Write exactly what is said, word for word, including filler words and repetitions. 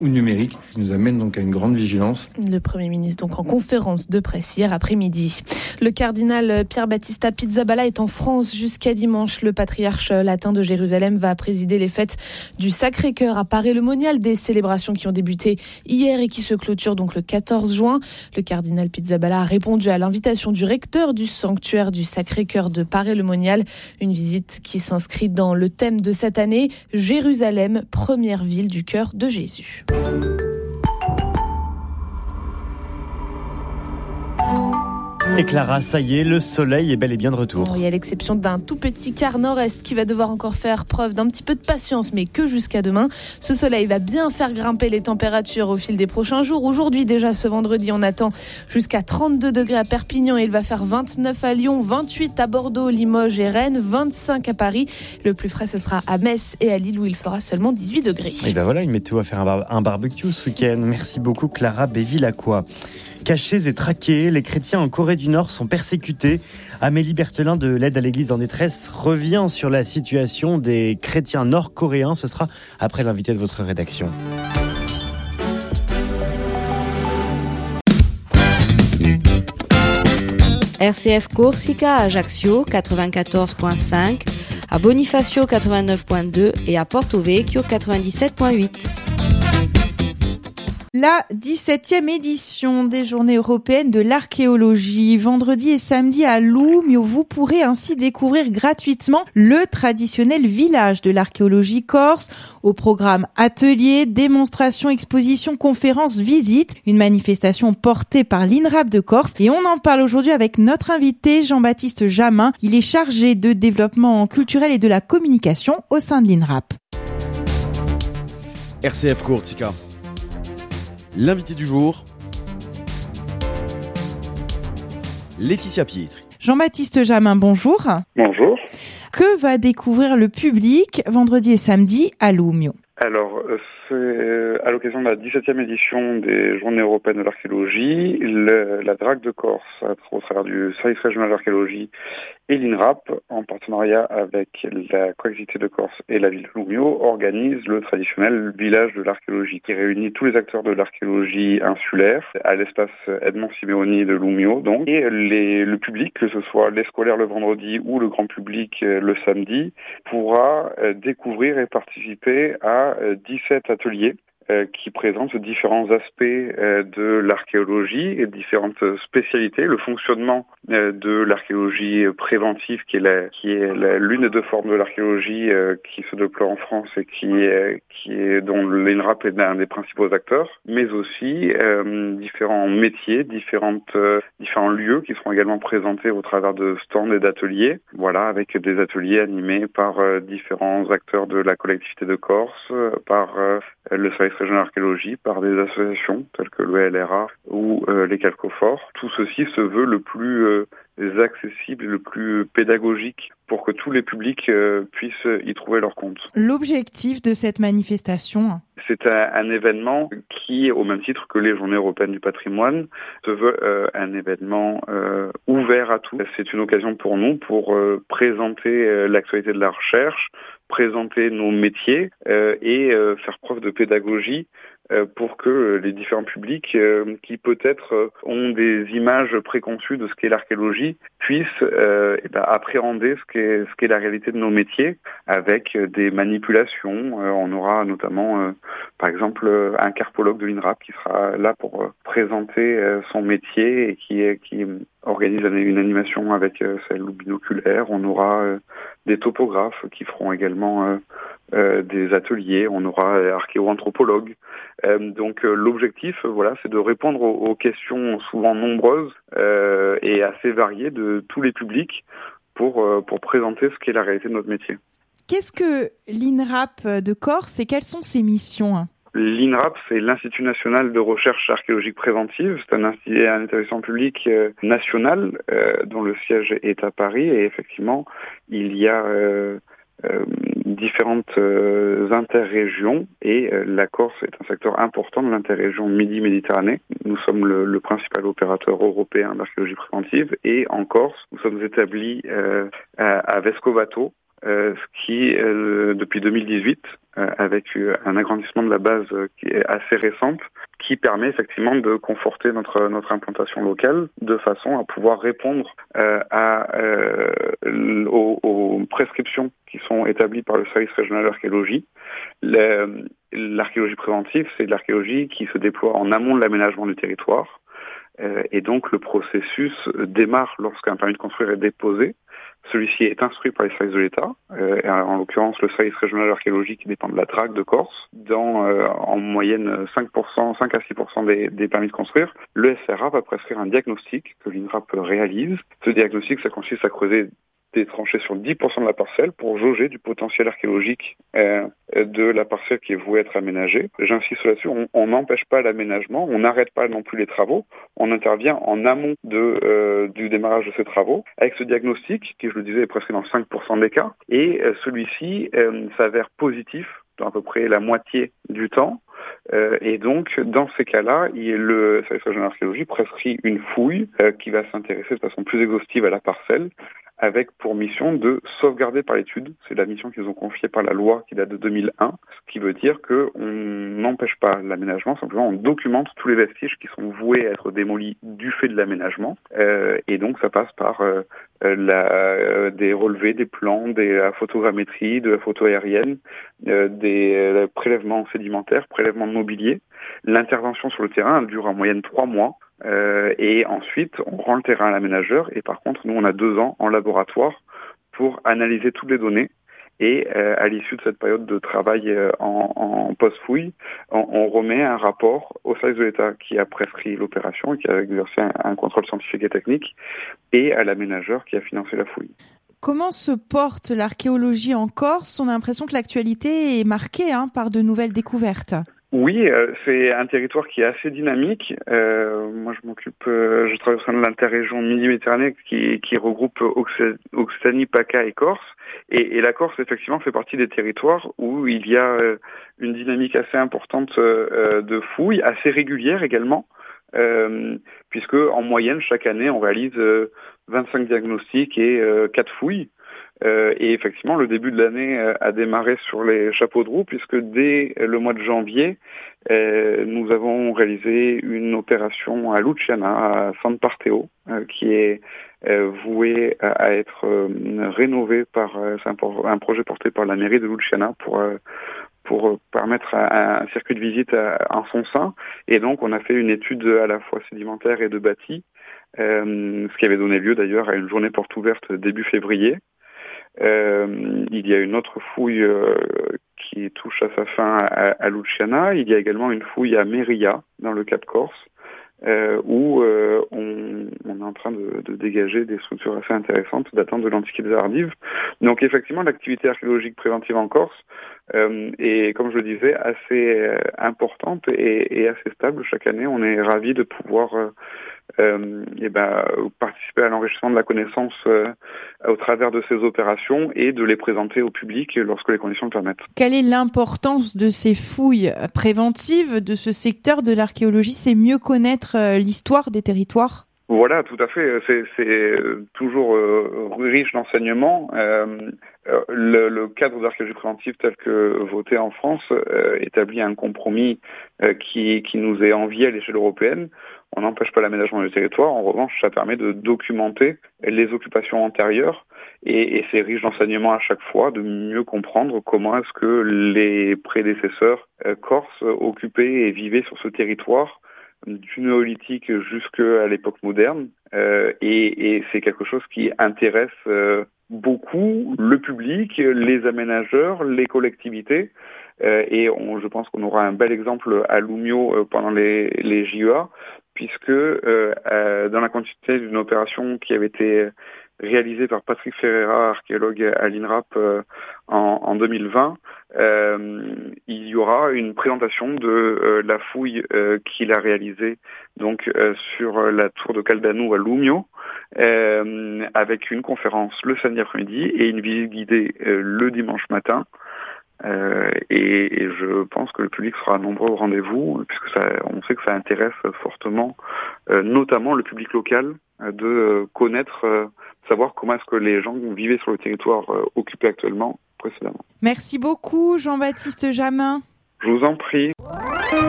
ou numérique, qui nous amène donc à une grande vigilance. Le Premier ministre donc en conférence de presse hier après-midi. Le cardinal Pier Battista Pizzaballa est en France jusqu'à dimanche. Le patriarche latin de Jérusalem va présider les fêtes du Sacré-Cœur à Paray-le-Monial, des célébrations qui ont débuté hier et qui se clôturent donc le quatorze juin. Le cardinal Pizzaballa a répondu à l'invitation du recteur du sanctuaire du Sacré-Cœur de Paray-le-Monial, une visite qui s'inscrit dans le thème de cette année, Jérusalem, première ville du cœur de Jésus. Et Clara, ça y est, le soleil est bel et bien de retour. Oui, à l'exception d'un tout petit quart nord-est qui va devoir encore faire preuve d'un petit peu de patience, mais que jusqu'à demain. Ce soleil va bien faire grimper les températures au fil des prochains jours. Aujourd'hui, déjà ce vendredi, on attend jusqu'à trente-deux degrés à Perpignan. Il va faire vingt-neuf à Lyon, vingt-huit à Bordeaux, Limoges et Rennes, vingt-cinq à Paris. Le plus frais, ce sera à Metz et à Lille où il fera seulement dix-huit degrés. Et ben voilà, une météo à faire un, bar- un barbecue ce week-end. Merci beaucoup Clara Béville-Lacroix. Cachés et traqués, les chrétiens en Corée du Nord sont persécutés. Amélie Berthelin de l'aide à l'église en détresse revient sur la situation des chrétiens nord-coréens. Ce sera après l'invité de votre rédaction. R C F Corsica à Ajaccio quatre-vingt-quatorze virgule cinq, à Bonifacio quatre-vingt-neuf virgule deux et à Porto Vecchio quatre-vingt-dix-sept virgule huit. La dix-septième édition des Journées européennes de l'archéologie. Vendredi et samedi à Loumio, vous pourrez ainsi découvrir gratuitement le traditionnel village de l'archéologie corse. Au programme ateliers, démonstrations, expositions, conférences, visites. Une manifestation portée par l'INRAP de Corse. Et on en parle aujourd'hui avec notre invité Jean-Baptiste Jamin. Il est chargé de développement culturel et de la communication au sein de l'INRAP. R C F Corsica. L'invité du jour, Laetitia Pietri. Jean-Baptiste Jamin, bonjour. Bonjour. Que va découvrir le public vendredi et samedi à Loumio ? Alors, c'est à l'occasion de la dix-septième édition des Journées européennes de l'archéologie, le, la DRAC de Corse, au travers du service régional d'archéologie et l'INRAP, en partenariat avec la collectivité de Corse et la ville de Loumio, organise le traditionnel village de l'archéologie, qui réunit tous les acteurs de l'archéologie insulaire à l'espace Edmond Simeoni de Loumio, donc, et les, le public, que ce soit les scolaires le vendredi ou le grand public le samedi, pourra découvrir et participer à dix-sept ateliers euh, qui présentent différents aspects euh, de l'archéologie et différentes spécialités, le fonctionnement euh, de l'archéologie préventive qui est, la, qui est la, l'une des deux formes de l'archéologie euh, qui se déploie en France et qui est, qui est dont l'INRAP est l'un des principaux acteurs, mais aussi euh, différents métiers, différentes, euh, différents lieux qui seront également présentés au travers de stands et d'ateliers, voilà, avec des ateliers animés par euh, différents acteurs de la collectivité de Corse, euh, par euh, le service régional d'archéologie, par des associations telles que le L R A ou euh, les Calcoforts. Tout ceci se veut le plus euh, accessible et le plus pédagogique pour que tous les publics euh, puissent y trouver leur compte. L'objectif de cette manifestation ? C'est un, un événement qui, au même titre que les Journées européennes du patrimoine, se veut euh, un événement euh, ouvert à tous. C'est une occasion pour nous pour euh, présenter euh, l'actualité de la recherche, présenter nos métiers euh, et euh, faire preuve de pédagogie euh, pour que les différents publics euh, qui peut-être euh, ont des images préconçues de ce qu'est l'archéologie puissent euh, et ben, appréhender ce qu'est, ce qu'est la réalité de nos métiers avec euh, des manipulations. Euh, on aura notamment, euh, par exemple, euh, un carpologue de l'INRAP qui sera là pour euh, présenter euh, son métier et qui, qui organise une animation avec euh, celle ou binoculaire. On aura euh, des topographes qui feront également euh, euh, des ateliers. On aura euh, archéo-anthropologues. Euh, donc euh, l'objectif, euh, voilà, c'est de répondre aux, aux questions souvent nombreuses euh, et assez variées de tous les publics pour euh, pour présenter ce qu'est la réalité de notre métier. Qu'est-ce que l'INRAP de Corse et quelles sont ses missions ? L'INRAP, c'est l'Institut national de recherche archéologique préventive. C'est un, un établissement public euh, national euh, dont le siège est à Paris. Et effectivement, il y a euh, euh, différentes euh, interrégions. Et euh, la Corse est un secteur important de l'interrégion Midi-Méditerranée. Nous sommes le, le principal opérateur européen d'archéologie préventive. Et en Corse, nous sommes établis euh, à, à Vescovato, euh, ce qui, euh, depuis deux mille dix-huit, euh, avec un agrandissement de la base qui est assez récente, qui permet effectivement de conforter notre notre implantation locale de façon à pouvoir répondre euh, à euh, aux, aux prescriptions qui sont établies par le service régional d'archéologie. Le, l'archéologie préventive, c'est de l'archéologie qui se déploie en amont de l'aménagement du territoire. Euh, et donc le processus démarre lorsqu'un permis de construire est déposé. Celui-ci est instruit par les services de l'État, euh, en l'occurrence le service régional d'archéologie qui dépend de la D R A C de Corse, dans euh, en moyenne cinq pour cent, cinq à six pour cent des, des permis de construire. Le S R A va prescrire un diagnostic que l'INRAP réalise. Ce diagnostic, ça consiste à creuser des tranchées sur dix pour cent de la parcelle pour jauger du potentiel archéologique euh, de la parcelle qui est vouée être aménagée. J'insiste là-dessus, on n'empêche pas l'aménagement, on n'arrête pas non plus les travaux, on intervient en amont de, euh, du démarrage de ces travaux avec ce diagnostic qui, je le disais, est presque dans cinq pour cent des cas, et euh, celui-ci euh, s'avère positif dans à peu près la moitié du temps. Euh, et donc, dans ces cas-là, il, le service régional d'archéologie prescrit une fouille euh, qui va s'intéresser de façon plus exhaustive à la parcelle, avec pour mission de sauvegarder par l'étude. C'est la mission qu'ils ont confiée par la loi qui date de deux mille un, ce qui veut dire qu'on n'empêche pas l'aménagement, simplement on documente tous les vestiges qui sont voués à être démolis du fait de l'aménagement. Euh, et donc ça passe par euh, la, euh, des relevés, des plans, de la photogrammétrie, de la photo aérienne, euh, des euh, prélèvements sédimentaires, prélèvements de mobilier. L'intervention sur le terrain, elle dure en moyenne trois mois. Euh, et ensuite, on rend le terrain à l'aménageur. Et par contre, nous, on a deux ans en laboratoire pour analyser toutes les données. Et euh, à l'issue de cette période de travail euh, en, en post-fouille, on, on remet un rapport au service de l'État qui a prescrit l'opération et qui a exercé un, un contrôle scientifique et technique, et à l'aménageur qui a financé la fouille. Comment se porte l'archéologie en Corse ? On a l'impression que l'actualité est marquée hein, par de nouvelles découvertes. Oui, euh, c'est un territoire qui est assez dynamique. Euh, moi, je m'occupe, euh, je travaille au sein de l'interrégion Midi-Méditerranée qui, qui regroupe Occitanie, PACA et Corse. Et, et la Corse, effectivement, fait partie des territoires où il y a euh, une dynamique assez importante euh, de fouilles, assez régulière également, euh, puisque en moyenne, chaque année, on réalise euh, vingt-cinq diagnostics et euh, quatre fouilles. Euh, et effectivement, le début de l'année euh, a démarré sur les chapeaux de roue, puisque dès le mois de janvier, euh, nous avons réalisé une opération à Luciana, à San Parteo, euh, qui est euh, vouée à, à être euh, rénovée par euh, c'est un, un projet porté par la mairie de Luciana pour euh, pour permettre un, un circuit de visite à, en son sein. Et donc, on a fait une étude à la fois sédimentaire et de bâti, euh, ce qui avait donné lieu d'ailleurs à une journée porte ouverte début février. Euh, il y a une autre fouille euh, qui touche à sa fin à, à Luciana. Il y a également une fouille à Meria, dans le Cap Corse, euh, où euh, on, on est en train de, de dégager des structures assez intéressantes datant de l'Antiquité tardive. Donc effectivement, l'activité archéologique préventive en Corse euh, est, comme je le disais, assez euh, importante et, et assez stable. Chaque année, on est ravis de pouvoir euh, Euh, et ben, participer à l'enrichissement de la connaissance euh, au travers de ces opérations et de les présenter au public lorsque les conditions le permettent. Quelle est l'importance de ces fouilles préventives de ce secteur de l'archéologie ? C'est mieux connaître l'histoire des territoires ? Voilà, tout à fait. C'est, c'est toujours euh, riche d'enseignements. Euh, le, le cadre d'archéologie préventive tel que voté en France euh, établit un compromis euh, qui, qui nous est envié à l'échelle européenne. On n'empêche pas l'aménagement du territoire. En revanche, ça permet de documenter les occupations antérieures et, et c'est riche d'enseignements à chaque fois, de mieux comprendre comment est-ce que les prédécesseurs euh, corses occupaient et vivaient sur ce territoire du néolithique jusqu'à l'époque moderne. Euh, et, et c'est quelque chose qui intéresse euh, beaucoup le public, les aménageurs, les collectivités. Euh, et on, je pense qu'on aura un bel exemple à Loumio euh, pendant les, les J E A, puisque euh, euh, dans la continuité d'une opération qui avait été réalisée par Patrick Ferreira, archéologue à l'INRAP euh, en, en deux mille vingt, euh, il y aura une présentation de euh, la fouille euh, qu'il a réalisée donc euh, sur la tour de Caldanou à Loumio, euh, avec une conférence le samedi après-midi et une visite guidée euh, le dimanche matin. Euh, et, et je pense que le public sera nombreux au rendez-vous, puisque ça, on sait que ça intéresse fortement, euh, notamment le public local, de connaître, savoir comment est-ce que les gens vivaient sur le territoire occupé actuellement précédemment. Merci beaucoup Jean-Baptiste Jamin. Je vous en prie.